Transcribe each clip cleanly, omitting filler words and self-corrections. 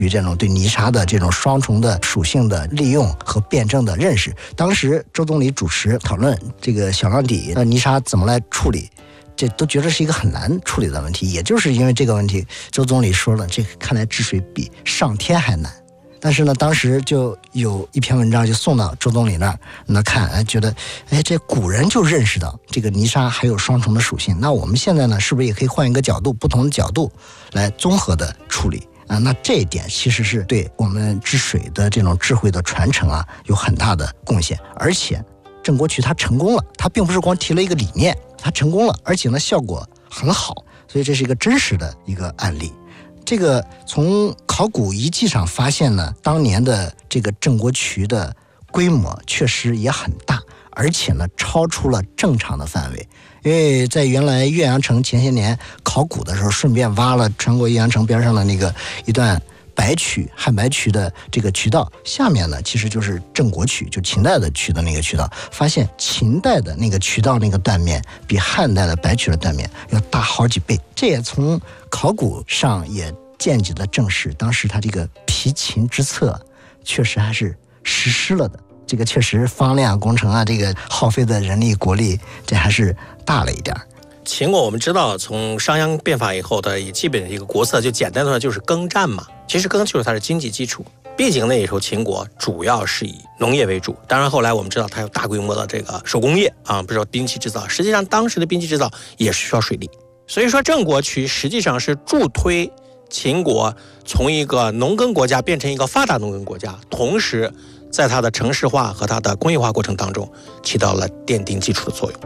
于这种对泥沙的这种双重的属性的利用和辩证的认识。当时周总理主持讨论这个小浪底泥沙怎么来处理，这都觉得是一个很难处理的问题。也就是因为这个问题，周总理说了，这个看来治水比上天还难。但是呢，当时就有一篇文章就送到周总理那儿，那看，觉得，这古人就认识到这个泥沙还有双重的属性，那我们现在呢，是不是也可以换一个角度，不同的角度来综合的处理啊？那这一点其实是对我们治水的这种智慧的传承啊，有很大的贡献。而且郑国渠他成功了，他并不是光提了一个理念，他成功了，而且呢效果很好，所以这是一个真实的一个案例。这个从考古遗迹上发现呢，当年的这个郑国渠的规模确实也很大，而且呢超出了正常的范围。因为在原来岳阳城前些年考古的时候，顺便挖了穿过岳阳城边上的那个一段白渠汉白渠的这个渠道，下面呢其实就是郑国渠，就秦代的渠的那个渠道，发现秦代的那个渠道那个断面比汉代的白渠的断面要大好几倍。这也从考古上也间接的证实，当时他这个皮秦之策确实还是实施了的。这个确实方量工程啊，这个耗费的人力国力，这还是大了一点。 秦国我们知道，从商鞅变法以后的基本的一个国策，就简单的说就是耕战嘛。其实耕就是它的经济基础。毕竟那时候秦国主要是以农业为主，当然后来我们知道它有大规模的这个手工业啊，比如说兵器制造。实际上当时的兵器制造也是需要水利，所以说郑国渠实际上是助推秦国从一个农耕国家变成一个发达农耕国家，同时在它的城市化和它的工业化过程当中起到了奠定基础的作用。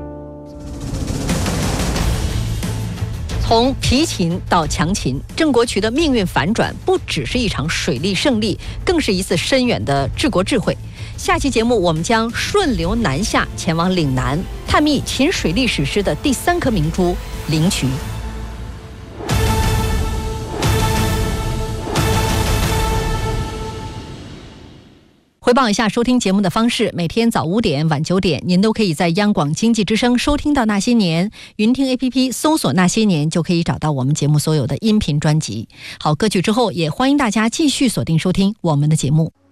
从皮秦到强秦，郑国渠的命运反转不只是一场水利胜利，更是一次深远的治国智慧。下期节目我们将顺流南下，前往岭南，探秘秦水利史诗的第3颗明珠灵渠。回报一下收听节目的方式，每天早5点晚9点您都可以在央广经济之声收听到那些年，云听 APP 搜索那些年就可以找到我们节目所有的音频专辑。好，歌曲之后也欢迎大家继续锁定收听我们的节目。